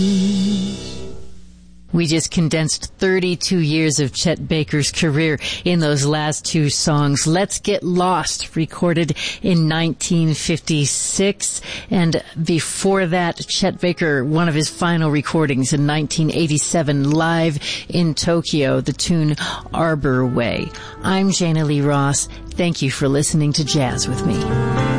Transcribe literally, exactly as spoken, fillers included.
We just condensed thirty-two years of Chet Baker's career in those last two songs. Let's Get Lost, recorded in nineteen fifty-six. And before that, Chet Baker, one of his final recordings in nineteen eighty-seven, live in Tokyo, the tune Arbor Way. I'm Jana Lee Ross. Thank you for listening to Jazz with me.